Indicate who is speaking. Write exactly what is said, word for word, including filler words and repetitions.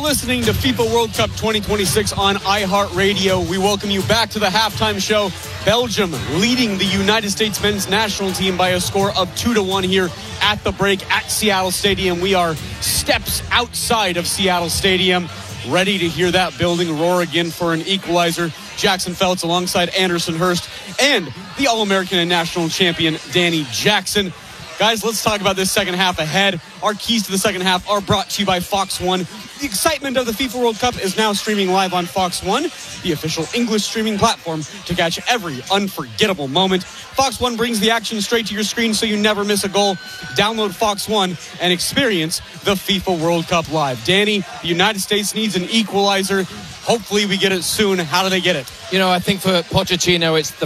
Speaker 1: listening to FIFA World Cup twenty twenty-six on iHeartRadio. We welcome you back to the halftime show. Belgium leading the United States men's national team by a score of two to one here at the break at Seattle Stadium. We are steps outside of Seattle Stadium, ready to hear that building roar again for an equalizer. Jackson Feltz alongside Anderson Hurst and the All-American and national champion Danny Jackson. Guys, let's talk about this second half ahead. Our keys to the second half are brought to you by Fox One. The excitement of the FIFA World Cup is now streaming live on Fox One, the official English streaming platform to catch every unforgettable moment. Fox One brings the action straight to your screen so you never miss a goal. Download Fox One and experience the FIFA World Cup live. Danny, the United States needs an equalizer. Hopefully we get it soon. How do they get it?
Speaker 2: You know, I think for Pochettino, it's the